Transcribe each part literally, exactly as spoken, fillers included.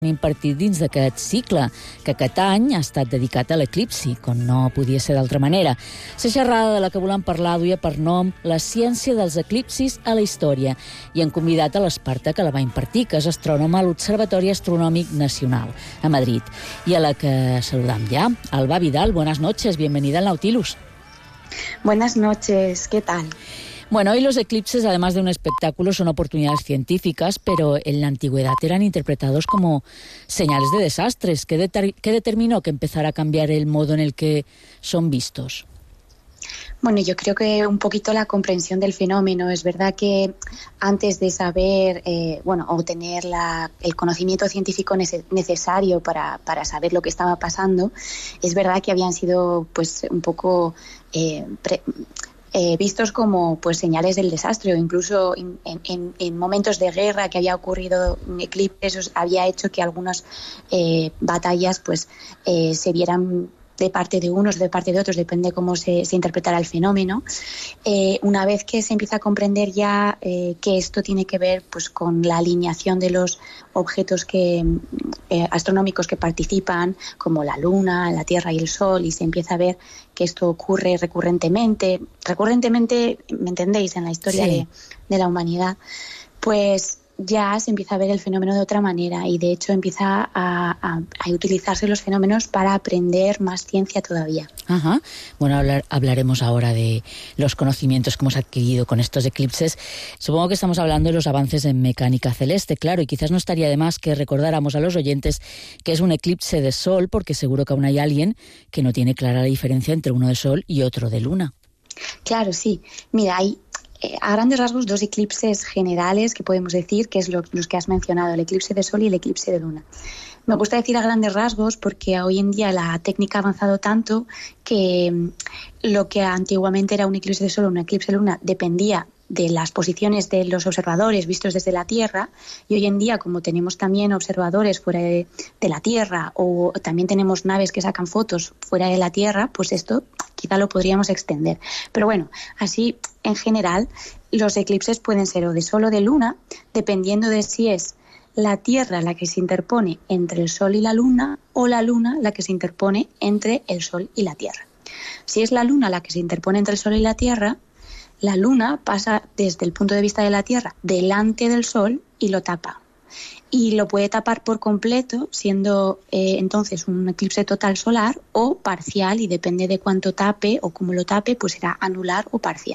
impartit dins d'aquest cicle, que aquest any ha estat dedicat a l'eclipsi, com no podia ser d'altra manera. La xerrada de la que volem parlar duia per nom La ciència dels eclipsis a la història i han convidat a l'Esparta que la va impartir, que és astrònoma a l'Observatori Astronòmic Nacional, a Madrid, i a la que saludam ja. Alba Vidal, buenas noches, bienvenida al Nautilus. Buenas noches, ¿qué tal? Bueno, hoy los eclipses, además de un espectáculo, son oportunidades científicas, pero en la antigüedad eran interpretados como señales de desastres. ¿Qué, deter- qué determinó que empezara a cambiar el modo en el que son vistos? Bueno, yo creo que un poquito la comprensión del fenómeno. Es verdad que antes de saber, eh, bueno, o tener la, el conocimiento científico nece- necesario para, para saber lo que estaba pasando, es verdad que habían sido, pues, un poco eh, pre- Eh, vistos como pues señales del desastre, o incluso en, en, en momentos de guerra que había ocurrido eclipses, eso había hecho que algunas eh, batallas pues eh, se vieran de parte de unos, de parte de otros, depende cómo se, se interpretara el fenómeno. Eh, una vez que se empieza a comprender ya eh, que esto tiene que ver pues con la alineación de los objetos que, eh, astronómicos que participan, como la Luna, la Tierra y el Sol, y se empieza a ver que esto ocurre recurrentemente, recurrentemente, ¿me entendéis?, en la historia sí. de, de la humanidad, pues ya se empieza a ver el fenómeno de otra manera y de hecho empieza a, a, a utilizarse los fenómenos para aprender más ciencia todavía. Ajá. Bueno, hablar, hablaremos ahora de los conocimientos que hemos adquirido con estos eclipses. Supongo que estamos hablando de los avances en mecánica celeste, claro, y quizás no estaría de más que recordáramos a los oyentes que es un eclipse de Sol, porque seguro que aún hay alguien que no tiene clara la diferencia entre uno de Sol y otro de Luna. Claro, sí. Mira, hay Eh, a grandes rasgos, dos eclipses generales que podemos decir, que es lo, los que has mencionado, el eclipse de Sol y el eclipse de Luna. Me gusta decir a grandes rasgos porque hoy en día la técnica ha avanzado tanto que lo que antiguamente era un eclipse de Sol o un eclipse de Luna dependía de las posiciones de los observadores vistos desde la Tierra, y hoy en día, como tenemos también observadores fuera de, de la Tierra, o también tenemos naves que sacan fotos fuera de la Tierra, pues esto quizá lo podríamos extender. Pero bueno, así en general los eclipses pueden ser o de Sol o de Luna, dependiendo de si es la Tierra la que se interpone entre el Sol y la Luna, o la Luna la que se interpone entre el Sol y la Tierra. Si es la Luna la que se interpone entre el Sol y la Tierra, la Luna pasa desde el punto de vista de la Tierra delante del Sol y lo tapa. Y lo puede tapar por completo, siendo eh, entonces un eclipse total solar o parcial, y depende de cuánto tape o cómo lo tape, pues será anular o parcial.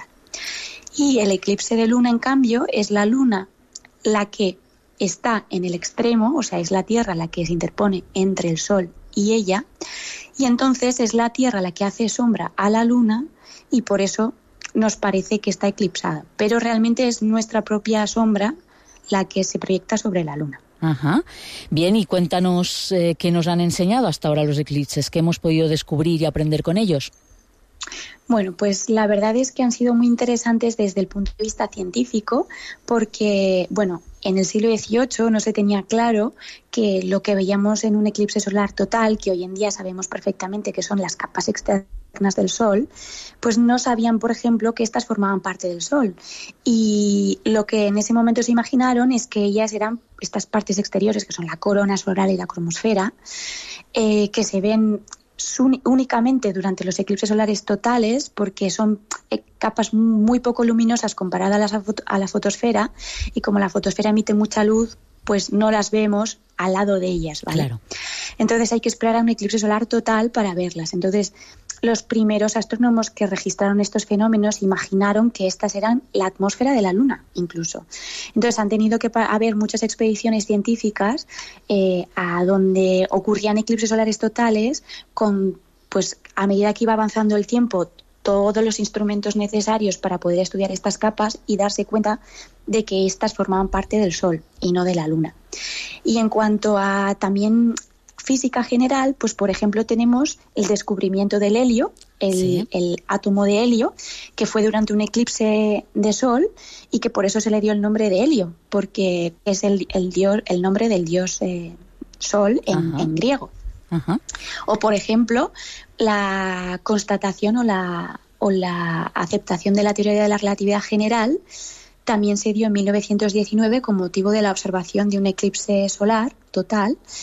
Y el eclipse de Luna, en cambio, es la Luna la que está en el extremo, o sea, es la Tierra la que se interpone entre el Sol y ella, y entonces es la Tierra la que hace sombra a la Luna, y por eso nos parece que está eclipsada, pero realmente es nuestra propia sombra la que se proyecta sobre la Luna. Ajá. Bien, y cuéntanos eh, qué nos han enseñado hasta ahora los eclipses, qué hemos podido descubrir y aprender con ellos. Bueno, pues la verdad es que han sido muy interesantes desde el punto de vista científico, porque, bueno, en el siglo dieciocho no se tenía claro que lo que veíamos en un eclipse solar total, que hoy en día sabemos perfectamente que son las capas externas del Sol, pues no sabían, por ejemplo, que estas formaban parte del Sol. Y lo que en ese momento se imaginaron es que ellas eran estas partes exteriores, que son la corona solar y la cromosfera, eh, que se ven únicamente durante los eclipses solares totales, porque son capas muy poco luminosas comparadas a la, fot- a la fotosfera, y como la fotosfera emite mucha luz, pues no las vemos al lado de ellas, ¿vale? Claro. Entonces hay que esperar a un eclipse solar total para verlas. Entonces los primeros astrónomos que registraron estos fenómenos imaginaron que estas eran la atmósfera de la Luna, incluso. Entonces han tenido que pa- haber muchas expediciones científicas eh, a donde ocurrían eclipses solares totales, con, pues, a medida que iba avanzando el tiempo, todos los instrumentos necesarios para poder estudiar estas capas y darse cuenta de que estas formaban parte del Sol y no de la Luna. Y en cuanto a también física general, pues por ejemplo tenemos el descubrimiento del helio, el, sí. el átomo de helio, que fue durante un eclipse de Sol, y que por eso se le dio el nombre de helio, porque es el, el, dios, el nombre del dios eh, Sol en, en griego. Ajá. O por ejemplo la constatación o la, o la aceptación de la teoría de la relatividad general también se dio en mil novecientos diecinueve con motivo de la observación de un eclipse solar total